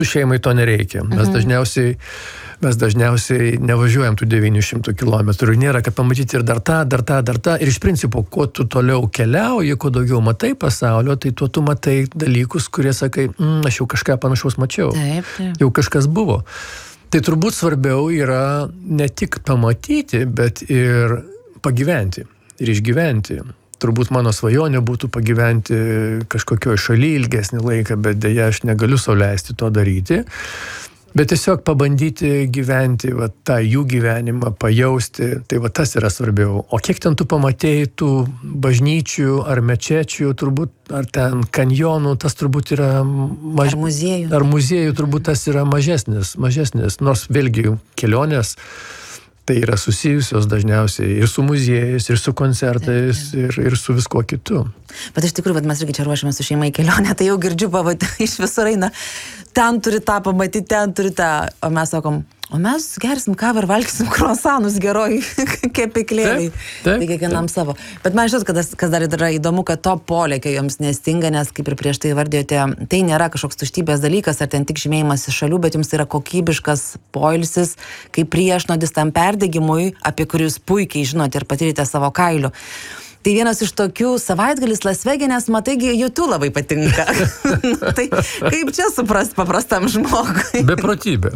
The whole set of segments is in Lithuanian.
šeimai to nereikia. Mes dažniausiai nevažiuojam tų 900 kilometrų. Nėra, kad pamatyti ir dar tą. Ir iš principo, kuo tu toliau keliauji, kuo daugiau matai pasaulio, tai tuo tu matai dalykus, kurie sakai, aš jau kažką panašaus mačiau. Taip. Jau kažkas buvo. Tai turbūt svarbiau yra ne tik pamatyti, bet ir pagyventi ir išgyventi. Turbūt mano svajonė būtų pagyventi kažkokioje šalyje ilgesnį laiką, bet dėja aš negaliu sau leisti to daryti. Bet tiesiog pabandyti gyventi tą jų gyvenimą, pajausti, tai tas yra svarbiau. O kiek ten tu pamatėjai tų bažnyčių ar mečečių, turbūt, ar ten kanjonų, tas turbūt yra ar muziejų turbūt tas yra mažesnis. Nors vėlgi kelionės tai yra susijusios dažniausiai ir su muziejais, ir su koncertais, ir su visko kitu. Bet iš tikrųjų, mes irgi čia ruošiame su šeima į kelionę, tai jau girdžiu iš visur eina, ten turi tą pamatyti, ten turi tą, o mes sakom, o mes gersim kavą ir valgysim kruasanus geroj kepyklėlėj. Tai kiekvienam savo. Bet man žinot, kas dar yra įdomu, kad to polėkio jums nestinga, nes kaip ir prieš tai vardėjote, tai nėra kažkoks tuštybės dalykas, ar ten tik žymėjimas iš šalių, bet jums tai yra kokybiškas poilsis, kaip priešnodis tam perdegimui, apie kurį jūs puikiai žinote ir patyrėte savo kailiu. Tai vienas iš tokių savaitgalis Las Vege, nes mataigi YouTube labai patinka. Tai kaip čia suprast paprastam žmogui? Beprotybė.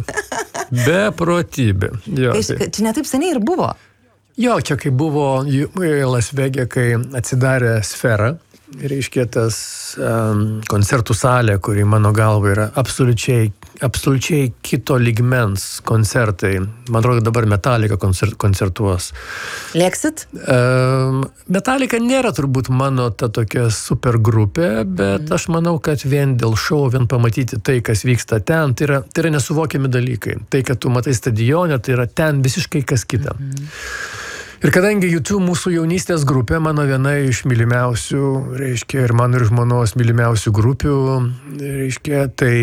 Jo, čia netaip seniai ir buvo. Jo, čia kai buvo Las Vege, kai atsidarė Sfera, reiškia tas koncertų salė, kuri mano galva yra absoliučiai kito lygmens koncertai. Man atrodo, dabar Metallica koncertuos. Lėksit? Metallica nėra turbūt mano ta tokia super grupė, bet aš manau, kad vien dėl šou, vien pamatyti tai, kas vyksta ten, tai yra nesuvokiami dalykai. Tai, kad tu matai stadione, tai yra ten visiškai kas kita. Ir kadangi YouTube mūsų jaunystės grupė, mano viena iš mylimiausių, reiškia, ir mano ir žmonos mylimiausių grupių, reiškia,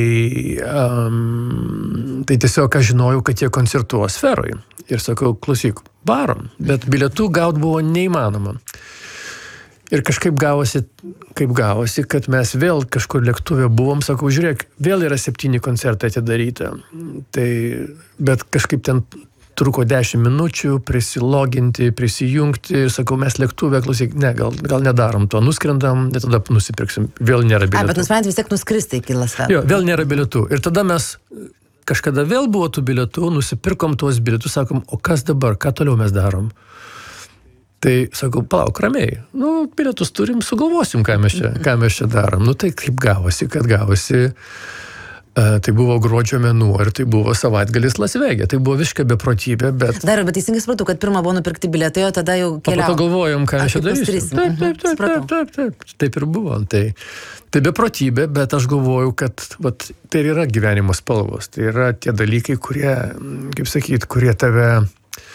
tai tiesiog aš žinojau, kad jie koncertuos Sferoj. Ir sakau, klausyk, varom, bet bilietų gaut buvo neįmanoma. Ir kažkaip gavosi, kad mes vėl kažkur lėktuve buvom, sakau, žiūrėk, vėl yra 7 koncertai atidaryta. Bet kažkaip ten truko 10 minučių prisiloginti, prisijungti ir sakau, mes lėktuve, klausyk, ne, gal nedarom to, nuskrendam, ir tada nusipirksim, vėl nėra bilietų. Bet nusprendėte vis tiek nuskristi iki Las Vegas. Jo, vėl nėra bilietų. Ir tada mes kažkada vėl buvo tų bilietų, nusipirkom tuos bilietus, sakom, o kas dabar, ką toliau mes darom? Tai sakau, palauk, ramiai, bilietus turim, sugalvosim, ką mes čia darom. Tai kaip gavosi, kad gavosi. Tai buvo gruodžio mėnuo ir tai buvo savaitgalis Las Vege. Tai buvo visiškai beprotybė, bet... Bet teisingai supratau, kad pirmą buvo nupirkti bilietai, o tada jau keliavo. O po to galvojom, ką aš čia darysiu. Taip ir buvo. Tai beprotybė, bet aš galvoju, kad tai yra gyvenimo spalvos. Tai yra tie dalykai, kurie, kaip sakyt, kurie tave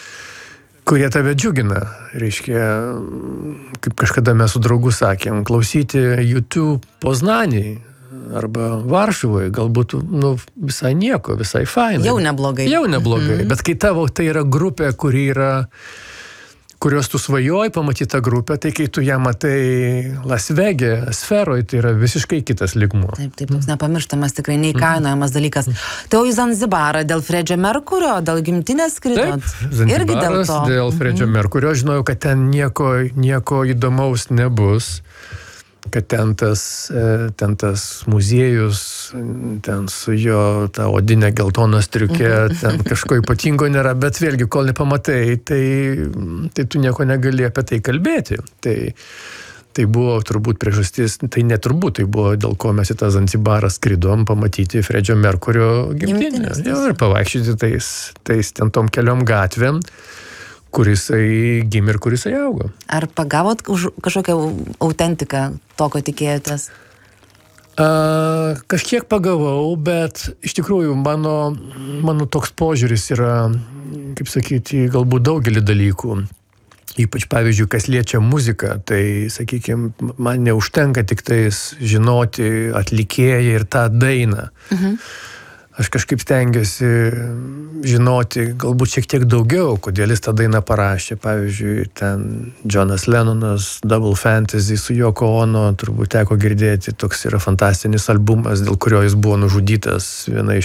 džiugina. Reiškia, kaip kažkada mes su draugu sakėm, klausyti YouTube Poznanėj arba Varšuvoje, galbūt visai nieko, visai fainai. Jau neblogai. Bet kai tavo tai yra grupė, kurios tu svajoji pamatyti tą grupę, tai kai tu ją matai Las Vege, Sferoje, tai yra visiškai kitas lygmuo. Taip, toks nepamirštamas, tikrai neįkainojamas dalykas. Tai į Zanzibarą dėl Fredžio Merkurio, dėl gimtinės skridot? Taip, Zanzibaras dėl Fredžio Merkurio, žinojau, kad ten nieko įdomaus nebus. Kad ten tas muziejus, ten su jo ta odinė geltona striukė, ten kažko ypatingo nėra, bet vėlgi, kol nepamatai, tai tu nieko negali apie tai kalbėti. Tai buvo turbūt priežastis, tai buvo dėl ko mes į tą Zanzibarą skridom pamatyti Fredžio Merkurio gimtinę. Ir pavaikščioti tais ten tom keliom gatvėm, kuris gimė ir kuris augo. Ar pagavot kažkokią autentiką to, ko tikėjotės? Kažkiek pagavau, bet iš tikrųjų mano toks požiūris yra, kaip sakyti, galbūt daugelį dalykų. Ypač, pavyzdžiui, kas liečia muziką, tai, sakykime, man neužtenka tik tais žinoti atlikėją ir tą dainą. Aš kažkaip stengiuosi žinoti galbūt šiek tiek daugiau, kodėl jis tą dainą parašė. Pavyzdžiui, ten Johnas Lennonas, Double Fantasy su Yoko Ono, turbūt teko girdėti, toks yra fantastinis albumas, dėl kurio jis buvo nužudytas, viena iš